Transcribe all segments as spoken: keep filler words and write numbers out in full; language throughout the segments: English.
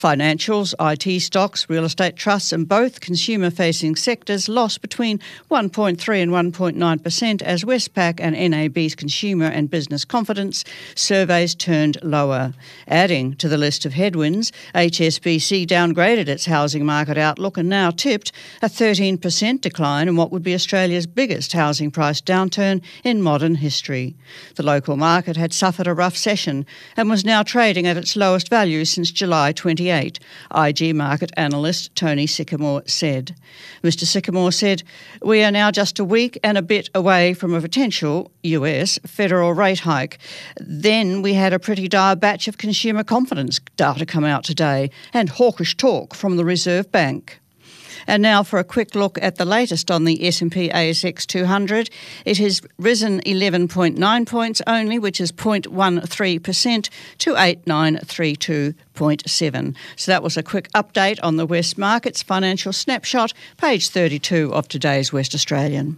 Financials, I T stocks, real estate trusts and both consumer-facing sectors lost between one point three and one point nine percent as Westpac and N A B's consumer and business confidence surveys turned lower. Adding to the list of headwinds, H S B C downgraded its housing market outlook and now tipped a thirteen percent decline in what would be Australia's biggest housing price downturn in modern history. The local market had suffered a rough session and was now trading at its lowest value since July twenty-eighth. I G market analyst Tony Sycamore said. Mister Sycamore said, "We are now just a week and a bit away from a potential U S federal rate hike. Then we had a pretty dire batch of consumer confidence data come out today and hawkish talk from the Reserve Bank." And now for a quick look at the latest on the S and P A S X two hundred. It has risen eleven point nine points only, which is zero point one three percent to eight nine three two point seven. So that was a quick update on the West Markets Financial Snapshot, page thirty-two of today's West Australian.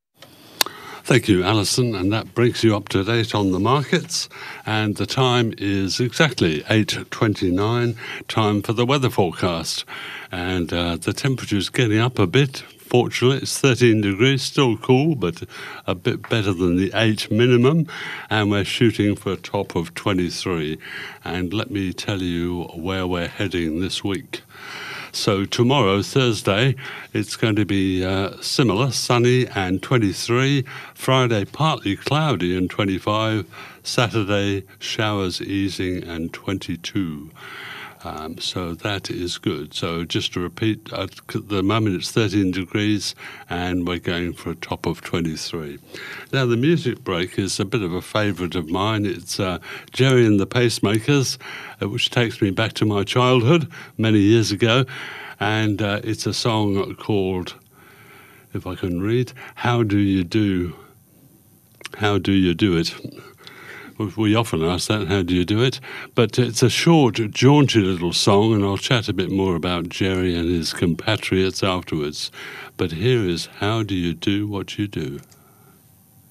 Thank you, Alison, and that brings you up to date on the markets. And the time is exactly eight twenty-nine, time for the weather forecast. And uh, the temperature is getting up a bit. Fortunately, it's thirteen degrees, still cool, but a bit better than the eight minimum. And we're shooting for a top of twenty-three. And let me tell you where we're heading this week. So tomorrow, Thursday, it's going to be uh, similar, sunny and twenty-three. Friday, partly cloudy and twenty-five. Saturday, showers easing and twenty-two. Um, so that is good. So just to repeat, at the moment it's thirteen degrees and we're going for a top of twenty-three. Now the music break is a bit of a favourite of mine. It's uh, Gerry and the Pacemakers, uh, which takes me back to my childhood many years ago. And uh, it's a song called, if I can read, How Do You Do? How Do You Do It? We often ask that, how do you do it? But it's a short, jaunty little song, and I'll chat a bit more about Gerry and his compatriots afterwards. But here is How Do You Do What You Do?